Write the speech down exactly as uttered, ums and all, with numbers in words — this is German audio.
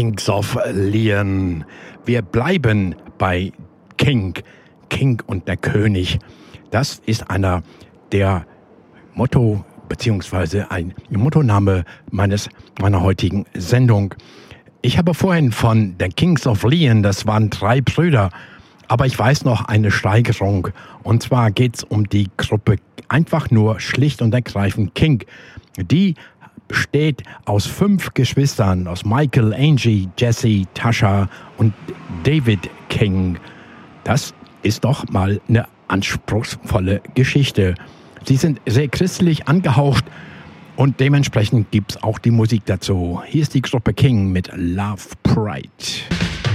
Kings of Leon. Wir bleiben bei King. King und der König. Das ist einer der Motto, beziehungsweise ein Mottoname meines, meiner heutigen Sendung. Ich habe vorhin von den Kings of Leon, das waren drei Brüder, aber ich weiß noch eine Steigerung. Und zwar geht es um die Gruppe einfach nur schlicht und ergreifend King. Die besteht aus fünf Geschwistern, aus Michael, Angie, Jesse, Tasha und David King. Das ist doch mal eine anspruchsvolle Geschichte. Sie sind sehr christlich angehaucht und dementsprechend gibt es auch die Musik dazu. Hier ist die Gruppe King mit Love Pride.